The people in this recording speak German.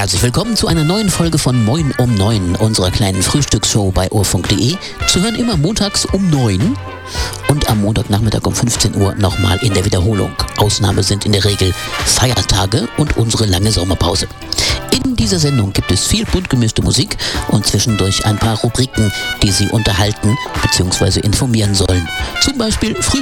Herzlich willkommen zu einer neuen Folge von Moin um 9, unserer kleinen Frühstücksshow bei Urfunk.de. Zu hören immer montags um 9 und am Montagnachmittag um 15 Uhr nochmal in der Wiederholung. Ausnahme sind in der Regel Feiertage und unsere lange Sommerpause. In dieser Sendung gibt es viel bunt gemischte Musik und zwischendurch ein paar Rubriken, die Sie unterhalten bzw. informieren sollen. Zum Beispiel